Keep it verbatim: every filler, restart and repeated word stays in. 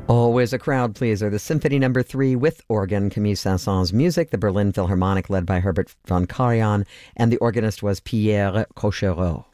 Always a crowd pleaser. The Symphony Number Three with organ, Camille Saint-Saëns' music, the Berlin Philharmonic led by Herbert von Karajan, and the organist was Pierre Cochereau.